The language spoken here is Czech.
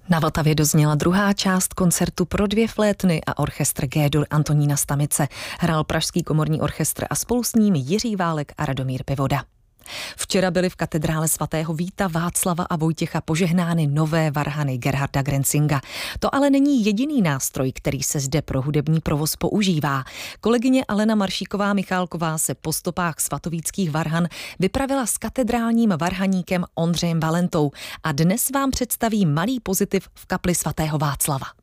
Na Vltavě dozněla druhá část koncertu pro 2 flétny a orchestr G-dur Antonína Stamice. Hrál Pražský komorní orchestr a spolu s ním Jiří Válek a Radomír Pivoda. Včera byly v katedrále svatého Víta, Václava a Vojtěcha požehnány nové varhany Gerharda Grenzinga. To ale není jediný nástroj, který se zde pro hudební provoz používá. Kolegyně Alena Maršíková-Michálková se po stopách svatovíckých varhan vypravila s katedrálním varhaníkem Ondřejem Valentou a dnes vám představí malý pozitiv v kapli svatého Václava.